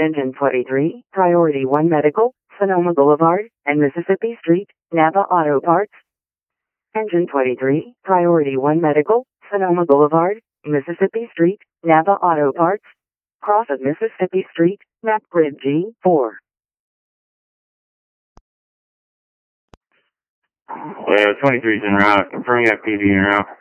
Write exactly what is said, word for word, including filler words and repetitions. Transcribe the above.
Engine twenty-three, Priority one Medical, Sonoma Boulevard, and Mississippi Street, Napa Auto Parts. Engine twenty-three, Priority one Medical, Sonoma Boulevard, Mississippi Street, Napa Auto Parts. Cross of Mississippi Street, map grid G four. Uh, twenty-three is en route. Confirming activity en route.